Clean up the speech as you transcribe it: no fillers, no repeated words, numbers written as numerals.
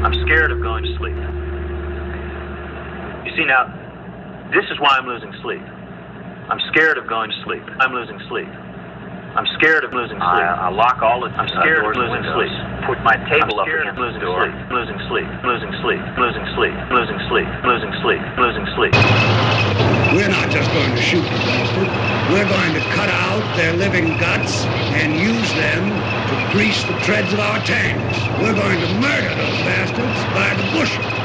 I'm scared of going to sleep. You see, now, this is why I'm losing sleep. I'm scared of going to sleep. I'm losing sleep. I'm scared of losing sleep. I lock all the I'm scared of doors and losing windows. sleep. Put my table I'm up scared against of the losing door. sleep. Losing sleep. Losing sleep. Losing sleep. Losing sleep. Losing sleep. Losing sleep. We're not just going to shoot the bastard. We're going to cut out their living guts and use them to grease the treads of our tanks. We're going to murder those bastards by the bushel.